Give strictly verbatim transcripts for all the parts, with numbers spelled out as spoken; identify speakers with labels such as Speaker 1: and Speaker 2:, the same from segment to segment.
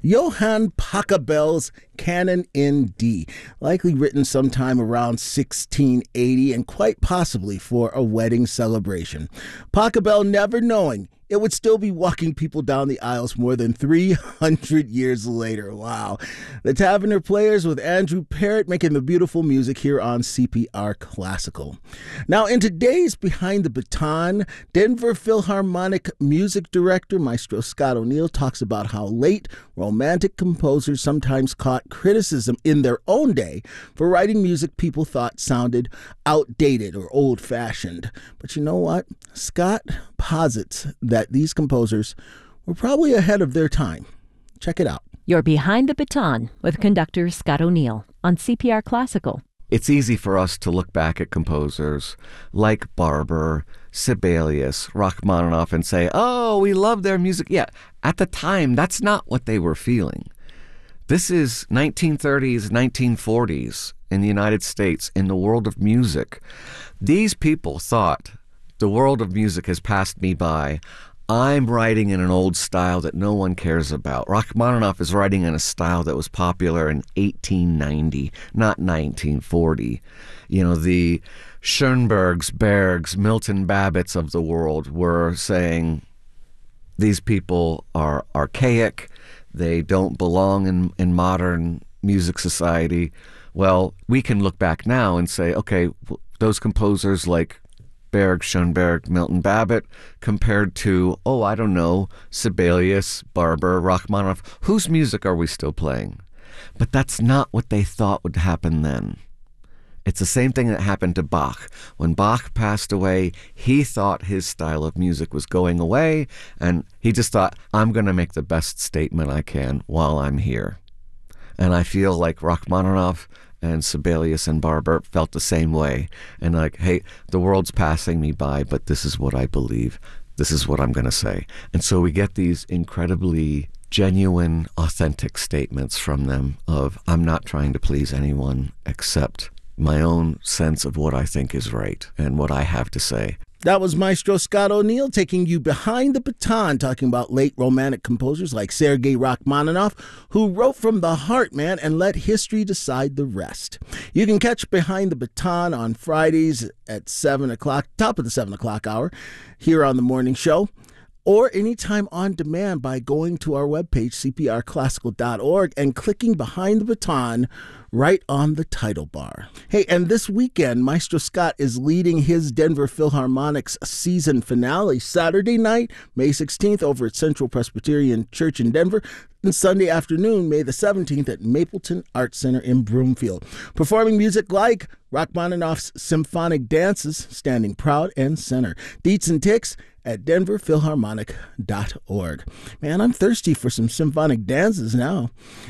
Speaker 1: Johann Pachelbel's Canon in D, likely written sometime around sixteen eighty and quite possibly for a wedding celebration. Pachelbel, never knowing it would still be walking people down the aisles more than three hundred years later. Wow. The Taverner Players with Andrew Parrott making the beautiful music here on C P R Classical. Now, in today's Behind the Baton, Denver Philharmonic music director Maestro Scott O'Neill talks about how late romantic composers sometimes caught criticism in their own day for writing music people thought sounded outdated or old-fashioned. But you know what? Scott posits that these composers were probably ahead of their time. Check it out.
Speaker 2: You're Behind the Baton with conductor Scott O'Neill on C P R Classical.
Speaker 3: It's easy for us to look back at composers like Barber, Sibelius, Rachmaninoff and say, oh, we love their music. Yeah, at the time, that's not what they were feeling. This is nineteen thirties, nineteen forties in the United States, in the world of music. These people thought, the world of music has passed me by. I'm writing in an old style that no one cares about. Rachmaninoff is writing in a style that was popular in eighteen ninety, not nineteen forty. You know, the Schoenbergs, Bergs, Milton Babbitts of the world were saying these people are archaic. They don't belong in, in modern music society. Well, we can look back now and say, okay, those composers like Berg, Schoenberg, Milton Babbitt, compared to, oh, I don't know, Sibelius, Barber, Rachmaninoff, whose music are we still playing? But that's not what they thought would happen then. It's the same thing that happened to Bach. When Bach passed away, he thought his style of music was going away, and he just thought, I'm going to make the best statement I can while I'm here. And I feel like Rachmaninoff and Sibelius and Barber felt the same way. And like, hey, the world's passing me by, but this is what I believe. This is what I'm going to say. And so we get these incredibly genuine, authentic statements from them of, I'm not trying to please anyone except my own sense of what I think is right and what I have to say.
Speaker 1: That was Maestro Scott O'Neill taking you behind the baton, talking about late romantic composers like Sergei Rachmaninoff, who wrote from the heart, man, and let history decide the rest. You can catch Behind the Baton on Fridays at seven o'clock, top of the seven o'clock hour, here on the morning show, or anytime on demand by going to our webpage, C P R classical dot org, and clicking Behind the Baton right on the title bar. Hey, and this weekend, Maestro Scott is leading his Denver Philharmonic's season finale Saturday night, May sixteenth, over at Central Presbyterian Church in Denver, and Sunday afternoon, May the seventeenth, at Mapleton Arts Center in Broomfield. Performing music like Rachmaninoff's Symphonic Dances, standing proud and center. Deets and ticks at denver philharmonic dot org. Man, I'm thirsty for some symphonic dances now.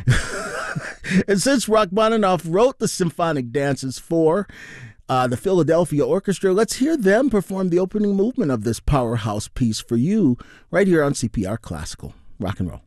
Speaker 1: And since Rachmaninoff wrote the symphonic dances for uh, the Philadelphia Orchestra, let's hear them perform the opening movement of this powerhouse piece for you right here on C P R Classical. Rock and roll.